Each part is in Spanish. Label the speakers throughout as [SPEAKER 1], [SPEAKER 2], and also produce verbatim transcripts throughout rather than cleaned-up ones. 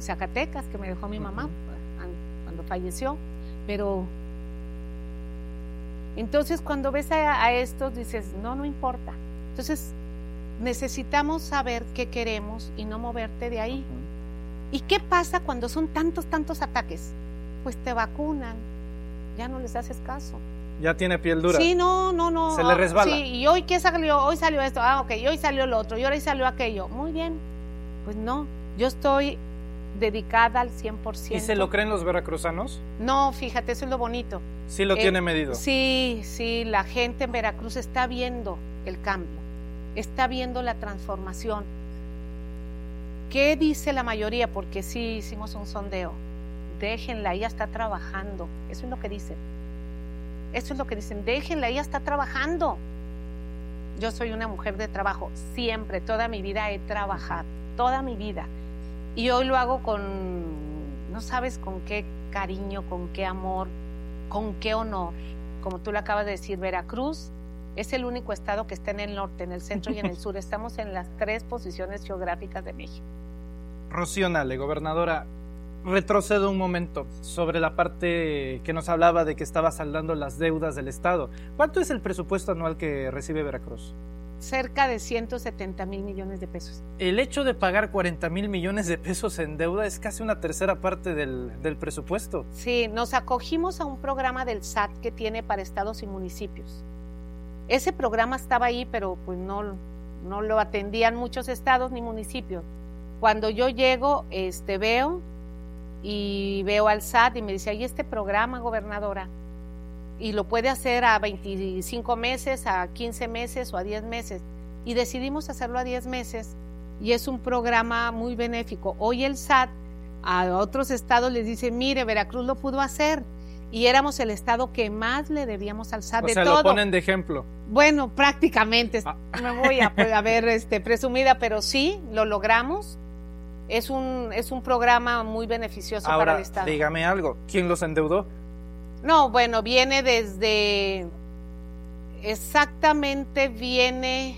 [SPEAKER 1] en Zacatecas, que me dejó mi mamá cuando falleció, pero entonces cuando ves a, a estos dices, no, no importa. Entonces necesitamos saber qué queremos y no moverte de ahí. Uh-huh. ¿Y qué pasa cuando son tantos, tantos ataques? Pues te vacunan, ya no les haces caso.
[SPEAKER 2] Ya tiene piel dura.
[SPEAKER 1] Sí, no, no, no.
[SPEAKER 2] Se le resbala.
[SPEAKER 1] Sí, y hoy qué salió, hoy salió esto, ah, ok, y hoy salió lo otro, y ahora salió aquello. Muy bien, pues no, yo estoy dedicada al cien por ciento.
[SPEAKER 2] ¿Y se lo creen los veracruzanos?
[SPEAKER 1] No, fíjate, eso es lo bonito.
[SPEAKER 2] Sí lo eh, tiene medido.
[SPEAKER 1] Sí, sí, la gente en Veracruz está viendo el cambio, está viendo la transformación. ¿Qué dice la mayoría? Porque sí hicimos un sondeo. Déjenla, ella está trabajando. Eso es lo que dicen. Eso es lo que dicen. Déjenla, ella está trabajando. Yo soy una mujer de trabajo. Siempre, toda mi vida he trabajado. Toda mi vida. Y hoy lo hago con, no sabes con qué cariño, con qué amor, con qué honor. Como tú lo acabas de decir, Veracruz es el único estado que está en el norte, en el centro y en el sur. Estamos en las tres posiciones geográficas de México.
[SPEAKER 2] Rocío Nale, gobernadora, retrocedo un momento sobre la parte que nos hablaba de que estaba saldando las deudas del estado. ¿Cuánto es el presupuesto anual que recibe Veracruz?
[SPEAKER 1] Cerca de ciento setenta mil millones de pesos.
[SPEAKER 2] El hecho de pagar cuarenta mil millones de pesos en deuda es casi una tercera parte del, del presupuesto.
[SPEAKER 1] Sí, nos acogimos a un programa del S A T que tiene para estados y municipios. Ese programa estaba ahí, pero pues no, no lo atendían muchos estados ni municipios. Cuando yo llego, este, veo y veo al S A T y me dice, hay este programa, gobernadora, y lo puede hacer a veinticinco meses, a quince meses o a diez meses. Y decidimos hacerlo a diez meses y es un programa muy benéfico. Hoy el S A T a otros estados les dice, mire, Veracruz lo pudo hacer y éramos el estado que más le debíamos al S A T.
[SPEAKER 2] O
[SPEAKER 1] de
[SPEAKER 2] sea,
[SPEAKER 1] todo.
[SPEAKER 2] lo ponen de ejemplo.
[SPEAKER 1] Bueno, prácticamente, ah. me voy a, a ver este, presumida, pero sí, lo logramos. Es un, es un programa muy beneficioso
[SPEAKER 2] Ahora,
[SPEAKER 1] para el estado.
[SPEAKER 2] Dígame algo, ¿quién los endeudó?
[SPEAKER 1] No, bueno, viene desde, exactamente viene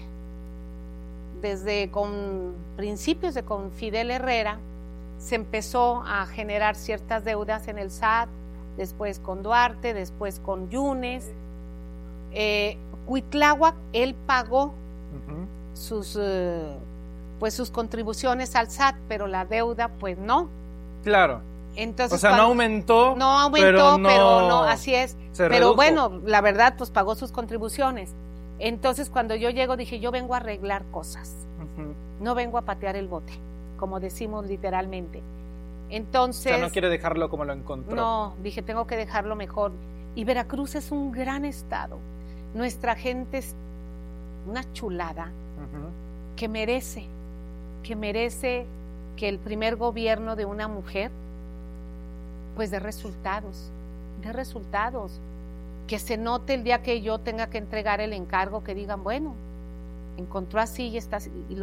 [SPEAKER 1] desde con principios de con Fidel Herrera, se empezó a generar ciertas deudas en el S A T, después con Duarte, después con Yunes. Eh, Cuitláhuac, él pagó uh-huh. sus, uh, pues sus contribuciones al S A T, pero la deuda, pues no.
[SPEAKER 2] Claro.
[SPEAKER 1] Entonces,
[SPEAKER 2] o sea,
[SPEAKER 1] cuando,
[SPEAKER 2] no aumentó,
[SPEAKER 1] no aumentó,
[SPEAKER 2] pero no,
[SPEAKER 1] pero no, así es. Pero
[SPEAKER 2] redujo.
[SPEAKER 1] Bueno, la verdad, pues pagó sus contribuciones. Entonces, cuando yo llego, dije, yo vengo a arreglar cosas. Uh-huh. No vengo a patear el bote, como decimos literalmente. Entonces...
[SPEAKER 2] O sea, no quiere dejarlo como lo encontró.
[SPEAKER 1] No, dije, tengo que dejarlo mejor. Y Veracruz es un gran estado. Nuestra gente es una chulada uh-huh. que merece, que merece que el primer gobierno de una mujer pues de resultados, de resultados, que se note el día que yo tenga que entregar el encargo, que digan, bueno, encontró así y está así, y lo